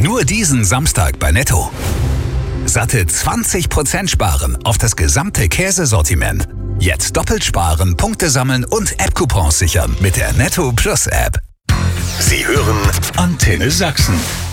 Nur diesen Samstag bei Netto. Satte 20% sparen auf das gesamte Käsesortiment. Jetzt doppelt sparen, Punkte sammeln und App-Coupons sichern mit der Netto Plus App. Sie hören Antenne Sachsen.